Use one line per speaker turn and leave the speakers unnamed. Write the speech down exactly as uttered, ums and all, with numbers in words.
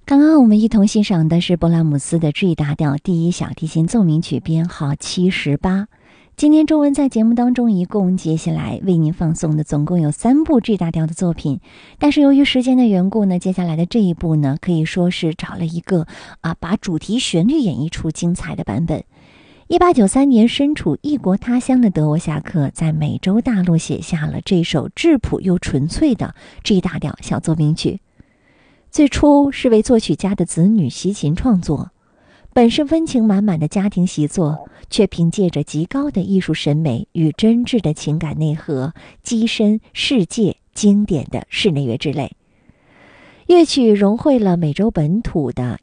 刚刚我们一同欣赏的是勃拉姆斯的 G 大调第一小提琴奏鸣曲编号七十八。今天中文在节目当中一共接下来为您放送的总共有三部 G 大调的作品，但是由于时间的缘故呢，接下来的这一部呢可以说是找了一个啊把主题旋律演绎出精彩的版本。一八九三年，身处异国他乡的德沃夏克在美洲大陆写下了这首质朴又纯粹的 G 大调小奏鸣曲。最初是为作曲家的子女习琴创作，本是温情满满的家庭习作，却凭借着极高的艺术审美与真挚的情感内核，跻身世界经典的室内乐之类。乐曲融汇了美洲本土的